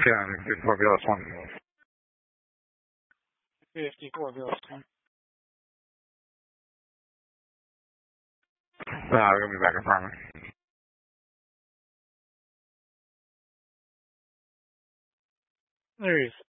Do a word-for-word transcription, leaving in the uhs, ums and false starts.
Yeah, fifty-four Bill S one. fifty-four Bill S one. Nah, we're gonna be back in front of me. There he is.